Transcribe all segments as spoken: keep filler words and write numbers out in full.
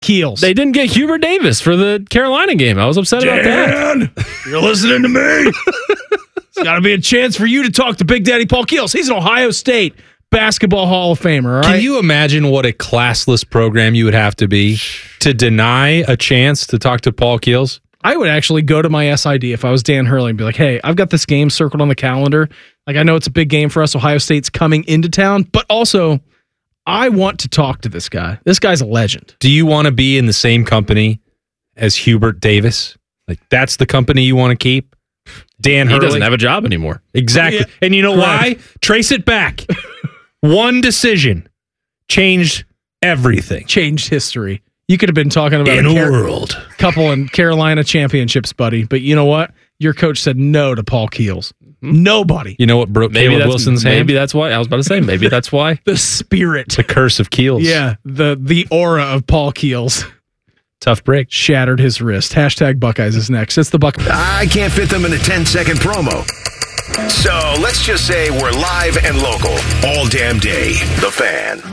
Keels. They didn't get Hubert Davis for the Carolina game. I was upset Dan, about that. You're listening to me. It's got to be a chance for you to talk to Big Daddy Paul Keels. He's an Ohio State basketball Hall of Famer. All right? Can you imagine what a classless program you would have to be to deny a chance to talk to Paul Keels? I would actually go to my S I D if I was Dan Hurley and be like, hey, I've got this game circled on the calendar. Like, I know it's a big game for us. Ohio State's coming into town, but also I want to talk to this guy. This guy's a legend. Do you want to be in the same company as Hubert Davis? Like, that's the company you want to keep? Dan Hurley? He doesn't have a job anymore. Exactly. Yeah. And you know Correct. why? Trace it back. One decision changed everything. Changed history. You could have been talking about In a a Car- world. couple in Carolina championships, buddy. But you know what? Your coach said no to Paul Keels. Nobody. You know what broke Maybe Caleb that's, Wilson's hand? Maybe that's why. I was about to say, maybe that's why. The spirit. The curse of Keels. Yeah, the the aura of Paul Keels Tough break. shattered his wrist. Hashtag Buckeyes is next. It's the Buckeyes. I can't fit them in a ten-second promo. So let's just say we're live and local all damn day. The Fan.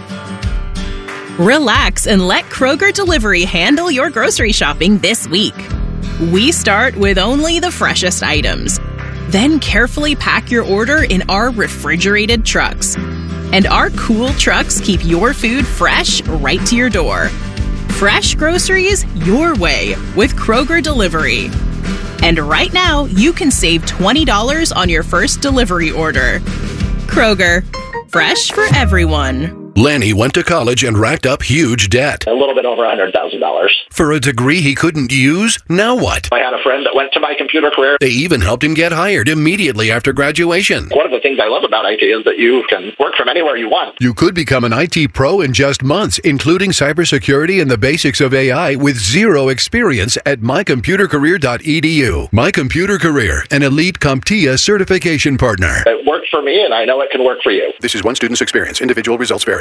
Relax and let Kroger Delivery handle your grocery shopping this week. We start with only the freshest items. Then carefully pack your order in our refrigerated trucks. And our cool trucks keep your food fresh right to your door. Fresh groceries your way with Kroger Delivery. And right now, you can save twenty dollars on your first delivery order. Kroger, fresh for everyone. Lanny went to college and racked up huge debt. A little bit over one hundred thousand dollars. For a degree he couldn't use? Now what? I had a friend that went to My Computer Career. They even helped him get hired immediately after graduation. One of the things I love about I T is that you can work from anywhere you want. You could become an I T pro in just months, including cybersecurity and the basics of A I with zero experience at my computer career dot e d u. My Computer Career, an elite CompTIA certification partner. It worked for me, and I know it can work for you. This is one student's experience. Individual results vary.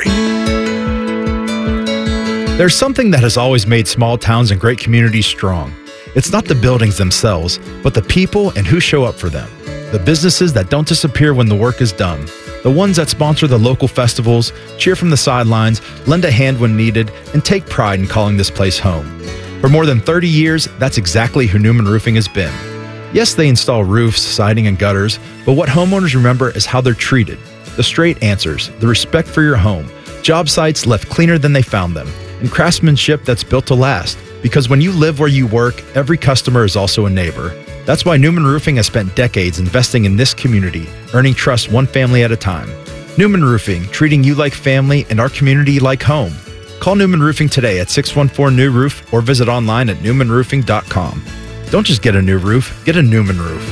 There's something that has always made small towns and great communities strong. It's not the buildings themselves, but the people and who show up for them. The businesses that don't disappear when the work is done. The ones that sponsor the local festivals, cheer from the sidelines, lend a hand when needed, and take pride in calling this place home. For more than thirty years, that's exactly who Newman Roofing has been. Yes, they install roofs, siding, and gutters, but what homeowners remember is how they're treated. The straight answers, the respect for your home, job sites left cleaner than they found them, and craftsmanship that's built to last. Because when you live where you work, every customer is also a neighbor. That's why Newman Roofing has spent decades investing in this community, earning trust one family at a time. Newman Roofing, treating you like family and our community like home. Call Newman Roofing today at six one four, N E W roof or visit online at newman roofing dot com. Don't just get a new roof, get a Newman roof.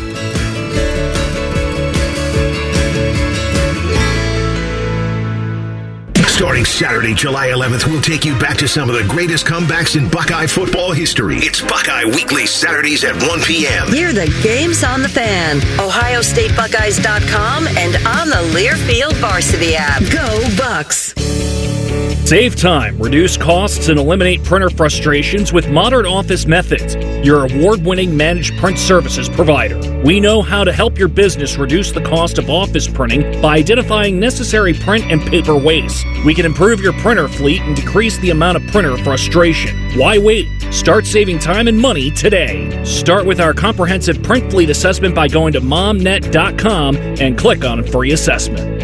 Starting Saturday, July eleventh, we'll take you back to some of the greatest comebacks in Buckeye football history. It's Buckeye Weekly, Saturdays at one p.m. Hear the games on the Fan, ohio state buckeyes dot com, and on the Learfield Varsity app. Go Bucks! Save time, reduce costs, and eliminate printer frustrations with Modern Office Methods, your award-winning managed print services provider. We know how to help your business reduce the cost of office printing by identifying necessary print and paper waste. We can improve your printer fleet and decrease the amount of printer frustration. Why wait? Start saving time and money today. Start with our comprehensive print fleet assessment by going to mom net dot com and click on a free assessment.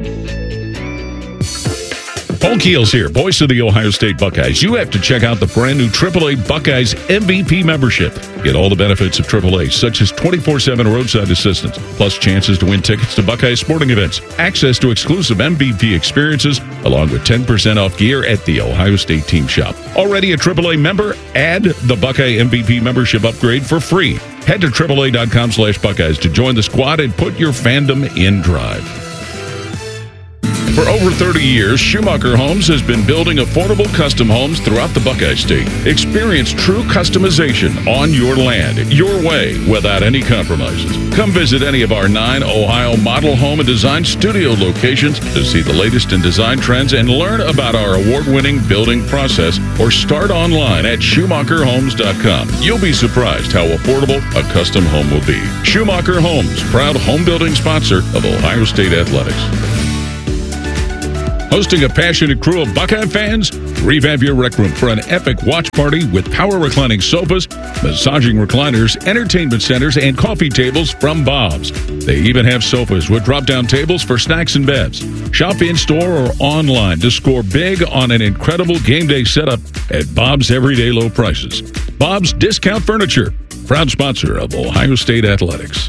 Paul Keels here, voice of the Ohio State Buckeyes. You have to check out the brand new triple A Buckeyes M V P membership. Get all the benefits of triple A, such as twenty-four seven roadside assistance, plus chances to win tickets to Buckeye sporting events, access to exclusive M V P experiences, along with ten percent off gear at the Ohio State team shop. Already a triple A member? Add the Buckeye M V P membership upgrade for free. Head to triple A dot com slash Buckeyes to join the squad and put your fandom in drive. For over thirty years, Schumacher Homes has been building affordable custom homes throughout the Buckeye State. Experience true customization on your land, your way, without any compromises. Come visit any of our nine Ohio model home and design studio locations to see the latest in design trends and learn about our award-winning building process, or start online at schumacher homes dot com. You'll be surprised how affordable a custom home will be. Schumacher Homes, proud home building sponsor of Ohio State Athletics. Hosting a passionate crew of Buckeye fans, revamp your rec room for an epic watch party with power reclining sofas, massaging recliners, entertainment centers, and coffee tables from Bob's. They even have sofas with drop-down tables for snacks and bevs. Shop in-store or online to score big on an incredible game day setup at Bob's everyday low prices. Bob's Discount Furniture, proud sponsor of Ohio State Athletics.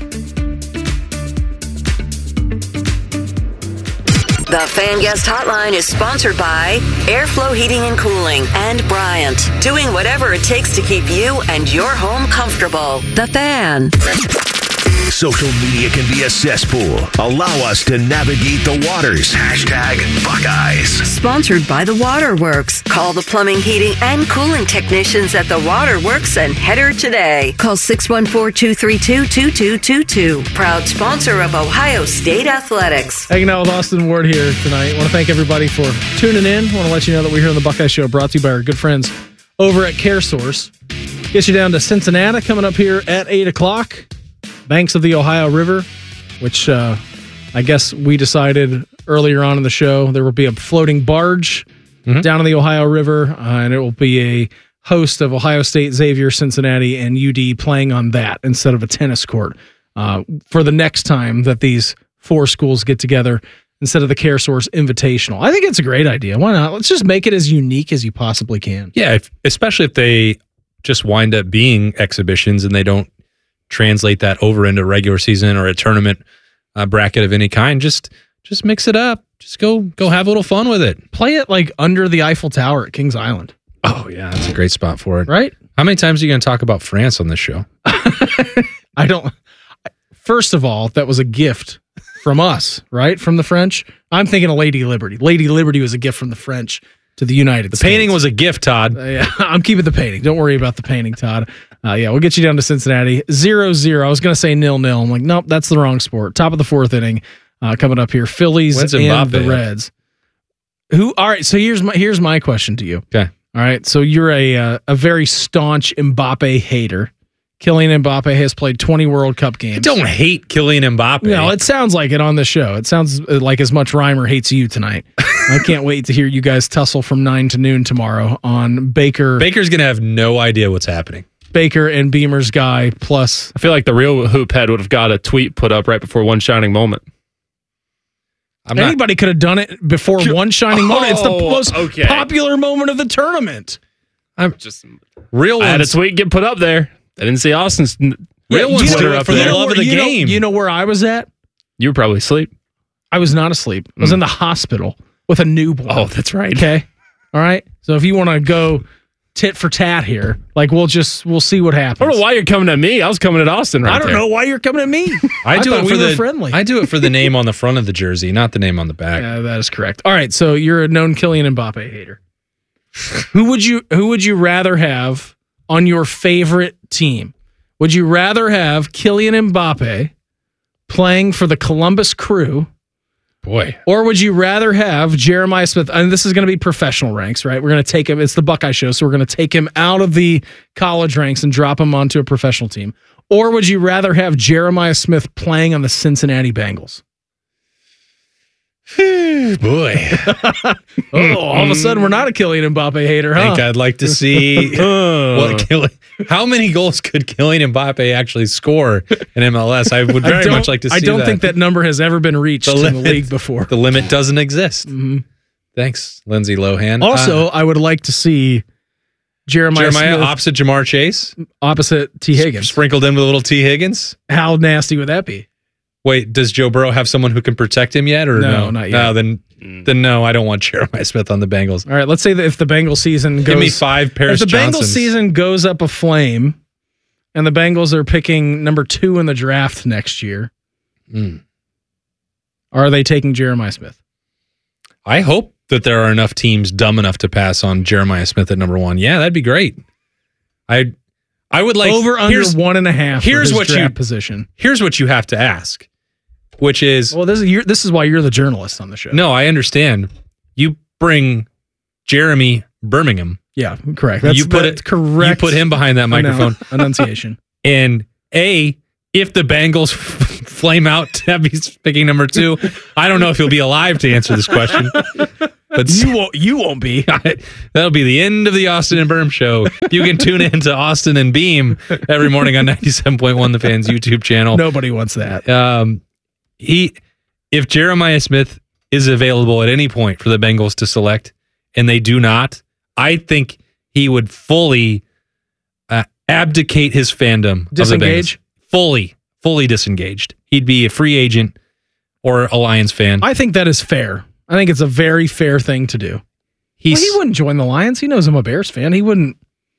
The Fan Guest Hotline is sponsored by Airflow Heating and Cooling and Bryant, doing whatever it takes to keep you and your home comfortable. The Fan. Social media can be a cesspool. Allow us to navigate the waters. Hashtag Buckeyes. Sponsored by The Waterworks. Call the plumbing, heating, and cooling technicians at The Waterworks and header today. Call six one four, two three two, two two two two. Proud sponsor of Ohio State Athletics. Hanging out with Austin Ward here tonight. I want to thank everybody for tuning in. I want to let you know that we're here on the Buckeye Show, brought to you by our good friends over at CareSource. Get you down to Cincinnati coming up here at eight o'clock. Banks of the Ohio River, which uh, I guess we decided earlier on in the show there will be a floating barge mm-hmm. down in the Ohio River, uh, and it will be a host of Ohio State, Xavier, Cincinnati, and U D playing on that instead of a tennis court uh, for the next time that these four schools get together instead of the CareSource Invitational. I think it's a great idea. Why not? Let's just make it as unique as you possibly can. Yeah, if, especially if they just wind up being exhibitions and they don't translate that over into regular season or a tournament uh, bracket of any kind. Just just mix it up. Just go go have a little fun with it. Play it like under the Eiffel Tower at Kings Island. Oh, yeah, that's a great spot for it. Right? How many times are you going to talk about France on this show? I don't. First of all, that was a gift from us, right? From the French. I'm thinking of Lady Liberty. Lady Liberty was a gift from the French to the United the States. The painting was a gift, Todd. Uh, yeah, I'm keeping the painting. Don't worry about the painting, Todd. Uh, yeah, we'll get you down to Cincinnati. Zero zero. I was going to say nil nil. I'm like, nope, that's the wrong sport. Top of the fourth inning uh, coming up here. Phillies When's and Mbappe? the Reds. Who? All right. So here's my here's my question to you. Okay. All right. So you're a uh, a very staunch Mbappe hater. Kylian Mbappe has played twenty World Cup games. I don't hate Kylian Mbappe. No, it sounds like it on the show. It sounds like as much Reimer hates you tonight. I can't wait to hear you guys tussle from nine to noon tomorrow on Baker. Baker's going to have no idea what's happening. Baker and Beamer's guy plus. I feel like the real hoop head would have got a tweet put up right before one shining moment. I'm Anybody not, could have done it before one shining moment. It's the Oh, most okay. popular moment of the tournament. I'm Just real I had a ones. tweet get put up there. I didn't see Austin's n- Real you ones know- do Twitter it up for the there. love of the you know- game. You know where I was at? You were probably asleep. I was not asleep. I was Hmm. in the hospital with a newborn. Oh, that's right. Okay. All right. So if you want to go tit for tat here, like we'll just we'll see what happens. I don't know why you're coming at me. I was coming at Austin right I don't there. know why you're coming at me. I do thought it we for were the friendly. I do it for the name on the front of the jersey, not the name on the back. Yeah, that is correct. All right, so you're a known Kylian Mbappe hater. who would you who would you rather have on your favorite team? Would you rather have Kylian Mbappe playing for the Columbus Crew? Boy. Or would you rather have Jeremiah Smith? And this is going to be professional ranks, right? We're going to take him. It's the Buckeye Show, so we're going to take him out of the college ranks and drop him onto a professional team. Or would you rather have Jeremiah Smith playing on the Cincinnati Bengals? Boy. Oh, all of a sudden we're not a Kylian Mbappe hater, I huh? think I'd like to see what Kylian, how many goals could Kylian Mbappe actually score in M L S. I would I very don't- much like to see I don't that. think that number has ever been reached The in limit- the league before. The limit doesn't exist. Mm-hmm. Thanks, Lindsay Lohan. Also, Uh, I would like to see Jeremiah, Jeremiah Smith opposite Jamar Chase, opposite T. Higgins. sprinkled in with a little T. Higgins. How nasty would that be? Wait, does Joe Burrow have someone who can protect him yet, or No, no? not yet. No, then, then no. I don't want Jeremiah Smith on the Bengals. All right, let's say that if the Bengals season goes, Give me five Paris if the Bengals Johnsons. season goes up a flame, and the Bengals are picking number two in the draft next year, Mm. are they taking Jeremiah Smith? I hope that there are enough teams dumb enough to pass on Jeremiah Smith at number one. Yeah, that'd be great. I, I would like Over under here's- one and a half. here's for his what you- draft position. Here's what you have to ask, which is Well, this is you're, this is why you're the journalist on the show. no, I understand. You bring Jeremy Birmingham. Yeah, correct. That's you put that's it correct. You put him behind that microphone. Annou- enunciation. And A, if the Bengals flame out, Tabby's picking number two. I don't know if he'll be alive to answer this question. But you won't. You won't be. That'll be the end of the Austin and Berm show. You can tune in to Austin and Beam every morning on ninety-seven point one The Fan's YouTube channel. Nobody wants that. Um, he, if Jeremiah Smith is available at any point for the Bengals to select, and they do not, I think he would fully uh, abdicate his fandom. Disengage? Of the Bengals. Fully, fully disengaged. He'd be a free agent or a Lions fan. I think that is fair. I think it's a very fair thing to do. He's, well, he wouldn't join the Lions. He knows I'm a Bears fan. He wouldn't.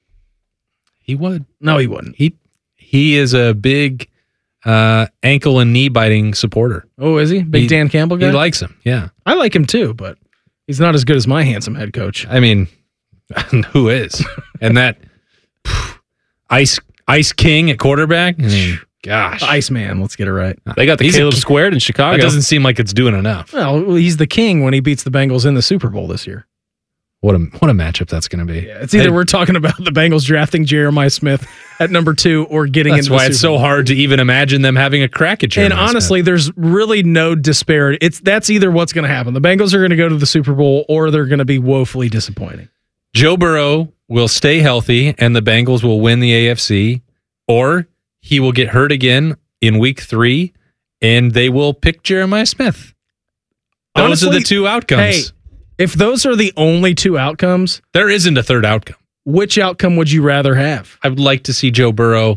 He would. No, he wouldn't. He he is a big uh, ankle and knee biting supporter. Oh, is he? Big he, Dan Campbell guy? He likes him, yeah. I like him too, but he's not as good as my handsome head coach. I mean, who is? And that phew, Ice Ice King at quarterback? I mean, gosh. Iceman, let's get it right. They got the He's Caleb a, Squared in Chicago. That doesn't seem like it's doing enough. Well, he's the king when he beats the Bengals in the Super Bowl this year. What a what a matchup that's going to be. Yeah, it's either I, we're talking about the Bengals drafting Jeremiah Smith at number two or getting that's into why the it's Super so Bowl. hard to even imagine them having a crack at Jeremiah And honestly, Smith. there's really no disparity. It's that's either what's going to happen. The Bengals are going to go to the Super Bowl or they're going to be woefully disappointing. Joe Burrow will stay healthy and the Bengals will win the A F C, or he will get hurt again in week three and they will pick Jeremiah Smith. Those Honestly, are the two outcomes. Hey, if those are the only two outcomes, there isn't a third outcome. Which outcome would you rather have? I would like to see Joe Burrow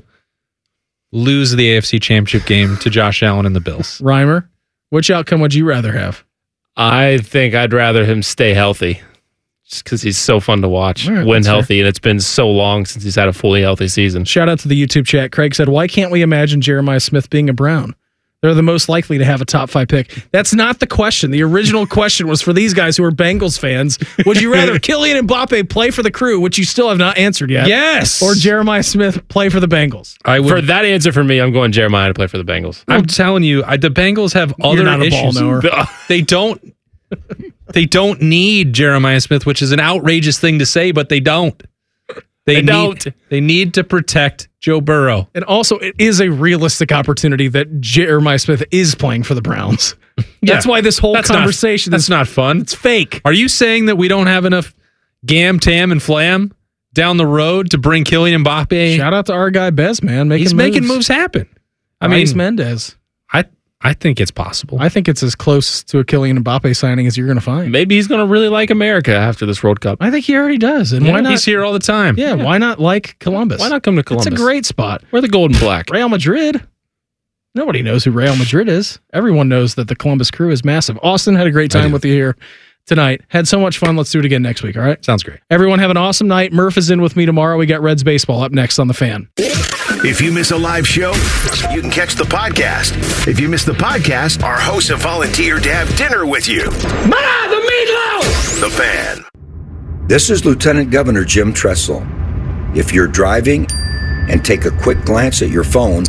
lose the A F C Championship game to Josh Allen and the Bills. Reimer, which outcome would you rather have? I think I'd rather him stay healthy. Just because he's so fun to watch, right, win that's healthy, fair. and it's been so long since he's had a fully healthy season. Shout out to the YouTube chat. Craig said, why can't we imagine Jeremiah Smith being a Brown? They're the most likely to have a top five pick. That's not the question. The original question was for these guys who are Bengals fans. Would you rather Kylian Mbappe play for the Crew, which you still have not answered yet? Yes. Or Jeremiah Smith play for the Bengals? I would, For that answer for me, I'm going Jeremiah to play for the Bengals. I'm telling you, I, the Bengals have other not a ball issues. knower. They don't. They don't need Jeremiah Smith, which is an outrageous thing to say, but they don't. They, They need, don't. They need to protect Joe Burrow. And also, it is a realistic opportunity that Jeremiah Smith is playing for the Browns. That's Yeah. why this whole That's not- conversation That's is not fun. it's fake. Are you saying that we don't have enough Gam, Tam, and Flam down the road to bring Kylian Mbappe? Shout out to our guy Bez, man. Making He's moves. making moves happen. I I mean, mean, Mendez. I I think it's possible. I think it's as close to a Kylian Mbappe signing as you're going to find. Maybe he's going to really like America after this World Cup. I think he already does. And Yeah, why not? He's here all the time. Yeah, why not like Columbus? Why not come to Columbus? It's a great spot. We're the gold and black. Real Madrid. Nobody knows who Real Madrid is. Everyone knows that the Columbus Crew is massive. Austin, had a great time with you here tonight. Had so much fun. Let's do it again next week, all right? Sounds great. Everyone have an awesome night. Murph is in with me tomorrow. We got Reds baseball up next on The Fan. If you miss a live show, you can catch the podcast. If you miss the podcast, our hosts have volunteered to have dinner with you. Ma, the meatloaf! The Fan. This is Lieutenant Governor Jim Tressel. If you're driving and take a quick glance at your phone,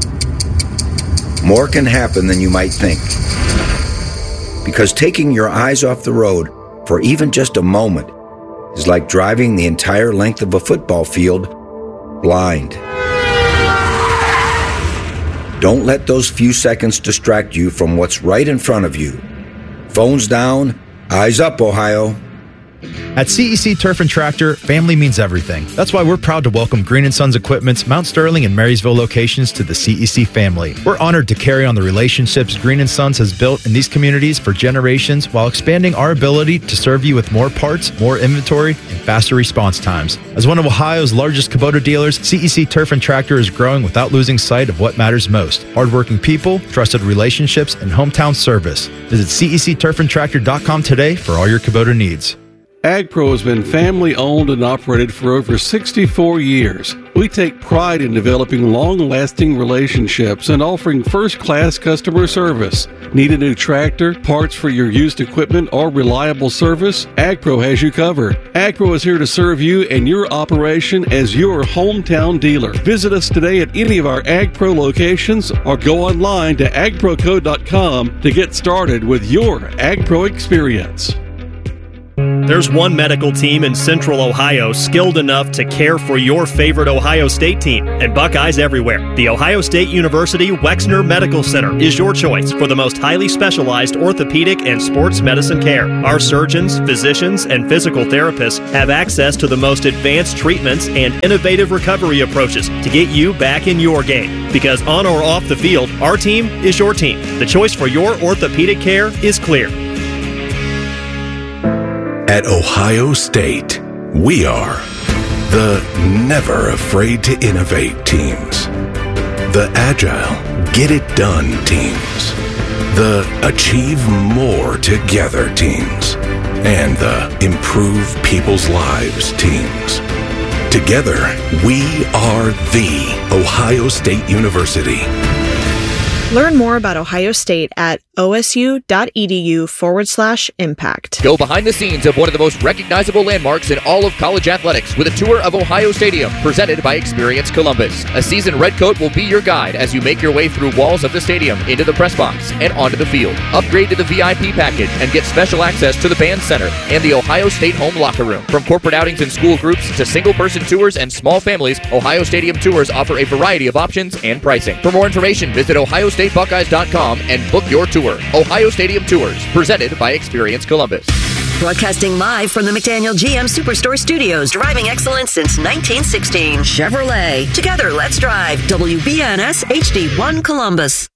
more can happen than you might think. Because taking your eyes off the road for even just a moment is like driving the entire length of a football field blind. Don't let those few seconds distract you from what's right in front of you. Phones down, eyes up, Ohio. At C E C Turf and Tractor, family means everything. That's why we're proud to welcome Green and Sons Equipment's Mount Sterling and Marysville locations to the C E C family. We're honored to carry on the relationships Green and Sons has built in these communities for generations while expanding our ability to serve you with more parts, more inventory, and faster response times. As one of Ohio's largest Kubota dealers, C E C Turf and Tractor is growing without losing sight of what matters most: hardworking people, trusted relationships, and hometown service. Visit C E C turf and tractor dot com today for all your Kubota needs. AgPro has been family-owned and operated for over sixty-four years. We take pride in developing long-lasting relationships and offering first-class customer service. Need a new tractor, parts for your used equipment, or reliable service? AgPro has you covered. AgPro is here to serve you and your operation as your hometown dealer. Visit us today at any of our AgPro locations or go online to ag pro co dot com to get started with your AgPro experience. There's one medical team in Central Ohio skilled enough to care for your favorite Ohio State team, and Buckeyes everywhere. The Ohio State University Wexner Medical Center is your choice for the most highly specialized orthopedic and sports medicine care. Our surgeons, physicians, and physical therapists have access to the most advanced treatments and innovative recovery approaches to get you back in your game. Because on or off the field, our team is your team. The choice for your orthopedic care is clear. At Ohio State, we are the never afraid to innovate teams, the agile, get it done teams, the achieve more together teams, and the improve people's lives teams. Together, we are the Ohio State University. Learn more about Ohio State at osu.edu forward slash impact. Go behind the scenes of one of the most recognizable landmarks in all of college athletics with a tour of Ohio Stadium presented by Experience Columbus. A seasoned redcoat will be your guide as you make your way through walls of the stadium, into the press box, and onto the field. Upgrade to the V I P package and get special access to the band center and the Ohio State home locker room. From corporate outings and school groups to single-person tours and small families, Ohio Stadium tours offer a variety of options and pricing. For more information, visit ohio state buckeyes dot com and book your tour. Ohio Stadium Tours, presented by Experience Columbus. Broadcasting live from the McDaniel G M Superstore Studios, driving excellence since nineteen sixteen. Chevrolet. Together, let's drive. W B N S H D one Columbus.